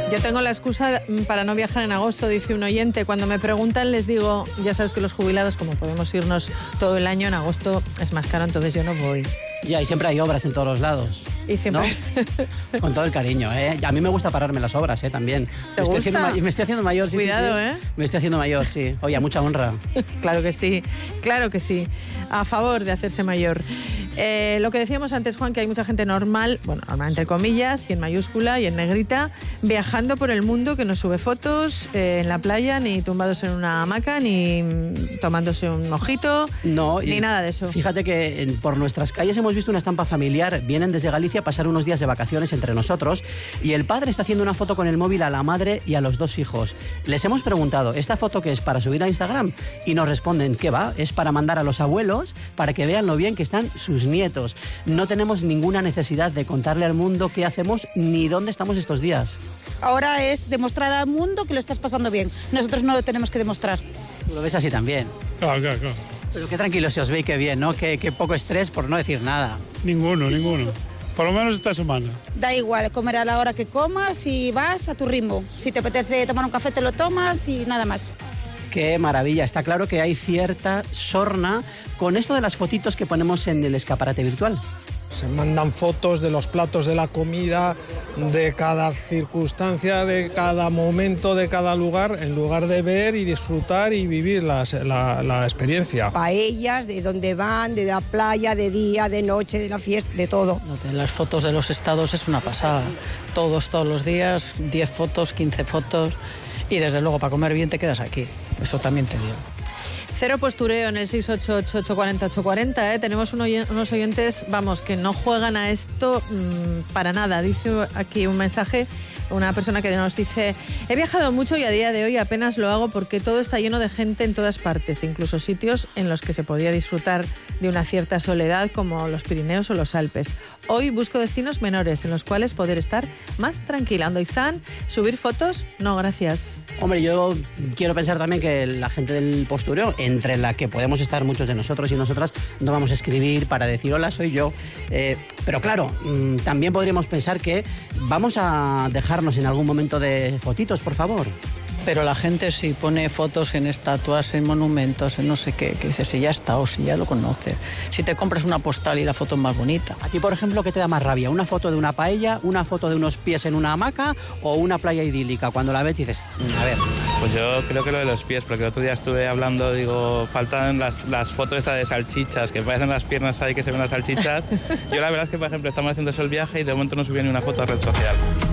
Yo tengo la excusa para no viajar en agosto, dice un oyente. Cuando me preguntan les digo, ya sabes que los jubilados, como podemos irnos todo el año, en agosto es más caro, entonces yo no voy. Ya, y siempre hay obras en todos los lados. Y siempre... ¿No? Con todo el cariño, ¿eh? A mí me gusta pararme las obras, también. ¿Te gusta? Me estoy haciendo mayor, sí. Cuidado, sí. ¿eh? Me estoy haciendo mayor, sí. Oye, a mucha honra. Claro que sí, claro que sí. A favor de hacerse mayor. Lo que decíamos antes, Juan, que hay mucha gente normal, bueno, normal entre comillas, y en mayúscula y en negrita, viajando por el mundo, que no sube fotos en la playa, ni tumbados en una hamaca, ni tomándose un mojito, no, ni nada de eso. Fíjate que por nuestras calles hemos visto una estampa familiar. Vienen desde Galicia a pasar unos días de vacaciones entre nosotros y el padre está haciendo una foto con el móvil a la madre y a los 2 hijos. Les hemos preguntado, ¿esta foto qué es? ¿Para subir a Instagram? Y nos responden, ¿qué va? Es para mandar a los abuelos para que vean lo bien que están sus nietos. No tenemos ninguna necesidad de contarle al mundo qué hacemos ni dónde estamos estos días. Ahora es demostrar al mundo que lo estás pasando bien. Nosotros no lo tenemos que demostrar. ¿Tú lo ves así también? Claro. Pero qué tranquilo se os ve y qué bien, ¿no? Qué poco estrés por no decir nada. Ninguno. Por lo menos esta semana. Da igual, comer a la hora que comas y vas a tu ritmo. Si te apetece tomar un café, te lo tomas y nada más. Qué maravilla. Está claro que hay cierta sorna con esto de las fotitos que ponemos en el escaparate virtual. Se mandan fotos de los platos de la comida, de cada circunstancia, de cada momento, de cada lugar, en lugar de ver y disfrutar y vivir la experiencia. Paellas, de dónde van, de la playa, de día, de noche, de la fiesta, de todo. Las fotos de los estados es una pasada. Todos los días, 10 fotos, 15 fotos. Y desde luego, para comer bien te quedas aquí. Eso también te digo. Cero postureo en el 688-840-840, ¿eh? Tenemos unos oyentes, vamos, que no juegan a esto para nada. Dice aquí un mensaje, una persona que nos dice: he viajado mucho y a día de hoy apenas lo hago porque todo está lleno de gente en todas partes, incluso sitios en los que se podía disfrutar de una cierta soledad como los Pirineos o los Alpes. Hoy busco destinos menores en los cuales poder estar más tranquila. Andoizán, subir fotos, no, gracias. Hombre, yo quiero pensar también que la gente del postureo, entre la que podemos estar muchos de nosotros y nosotras, no vamos a escribir para decir hola, soy yo. Pero claro, también podríamos pensar que vamos a dejarnos en algún momento de fotitos, por favor. Pero la gente si pone fotos en estatuas, en monumentos, en no sé qué, que dices, si ya está o si ya lo conoce. Si te compras una postal y la foto es más bonita. ¿A ti, por ejemplo, qué te da más rabia? ¿Una foto de una paella, una foto de unos pies en una hamaca o una playa idílica? Cuando la ves dices, a ver... Pues yo creo que lo de los pies, porque el otro día estuve hablando, digo, faltan las fotos estas de salchichas, que parecen las piernas ahí que se ven las salchichas. Yo la verdad es que, por ejemplo, estamos haciendo eso el viaje y de momento no subí ni una foto a red social.